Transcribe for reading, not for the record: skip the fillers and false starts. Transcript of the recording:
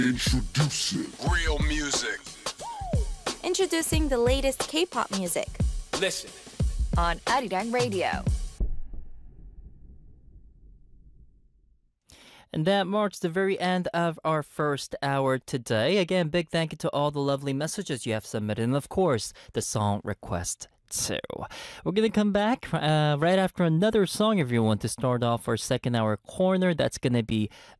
Introducing real music. Introducing the latest K-pop music Listen. on Arirang Radio. And that marks the very end of our first hour today. Again, big thank you to all the lovely messages you have submitted. And of course, the song request too. We're going to come back right after another song, everyone, to start off our second hour corner. That's going to be